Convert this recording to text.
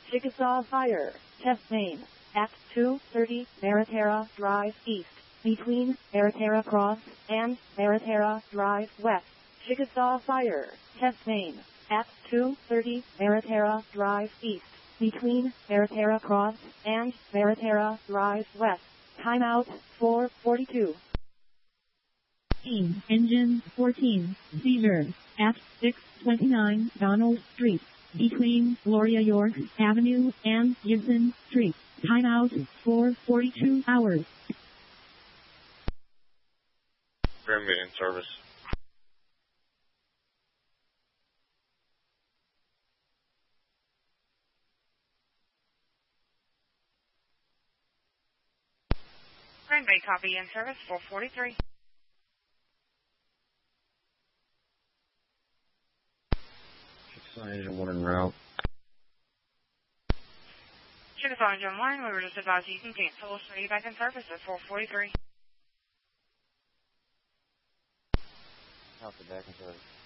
Chickasaw Fire. Test name. At 230 Maritara Drive East. Between Maritara Cross and Maritara Drive West. Chickasaw Fire. Test name. At 230 Maritara Drive East. Between Maritara Cross and Maritara Drive West. Timeout 4:42. Engine 14. Seizure. At 629 Donald Street. Between Gloria York Avenue and Gibson Street. Timeout 4:42 hours. Granby in service. Granby, copy in service 443. Chickasaw Engine 1 en route. Chickasaw Engine 1, we were just advised you can cancel. We'll show you back in service at 443. Copy, back in service.